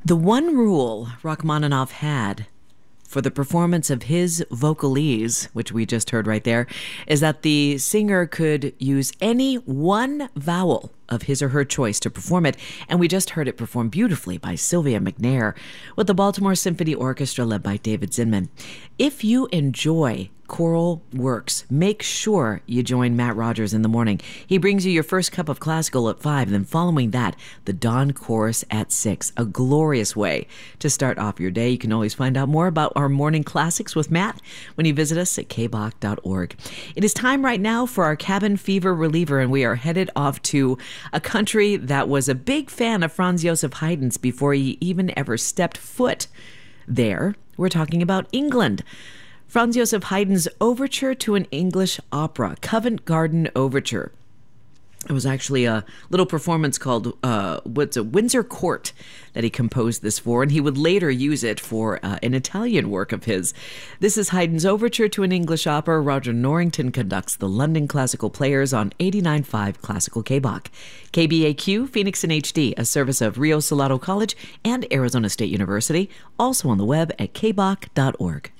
The one rule Rachmaninoff had for the performance of his vocalese, which we just heard right there, is that the singer could use any one vowel of his or her choice to perform it, and we just heard it performed beautifully by Sylvia McNair with the Baltimore Symphony Orchestra led by David Zinman. If you enjoy choral works, make sure you join Matt Rogers in the morning. He brings you your first cup of classical at 5, then following that, the dawn chorus at 6. A glorious way to start off your day. You can always find out more about our morning classics with Matt when you visit us at kbach.org. It is time right now for our cabin fever reliever, and we are headed off to a country that was a big fan of Franz Joseph Haydn's before he even ever stepped foot there. We're talking about England. Franz Joseph Haydn's Overture to an English Opera, Covent Garden Overture. It was actually a little performance called Windsor Court that he composed this for, and he would later use it for an Italian work of his. This is Haydn's Overture to an English Opera. Roger Norrington conducts the London Classical Players on 89.5 Classical KBach. KBAQ, Phoenix in HD, a service of Rio Salado College and Arizona State University, also on the web at kbach.org.